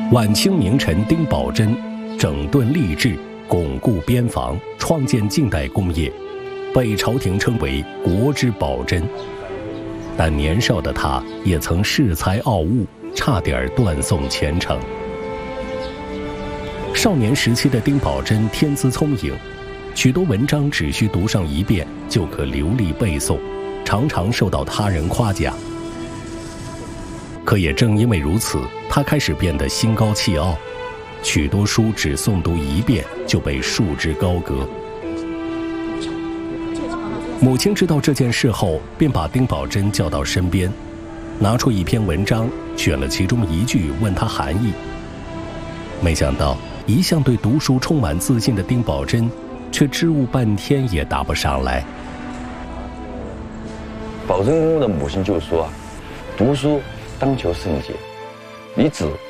晚清名臣丁宝桢整顿吏治，巩固边防，创建近代工业，被朝廷称为国之宝桢。但年少的他也曾恃才傲物，差点断送前程。少年时期的丁宝桢天资聪颖，许多文章只需读上一遍就可流利背诵，常常受到他人夸奖。可也正因为如此，他开始变得心高气傲，许多书只诵读一遍就被束之高阁。母亲知道这件事后，便把丁宝桢叫到身边，拿出一篇文章，选了其中一句问他含义。没想到一向对读书充满自信的丁宝桢，却支吾半天也答不上来。 宝桢公的母亲就说：“读书当求甚解，你只